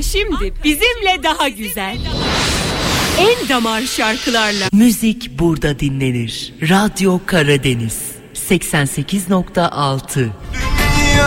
şimdi bizimle daha güzel. En damar şarkılarla. Müzik burada dinlenir. Radyo Karadeniz 88.6.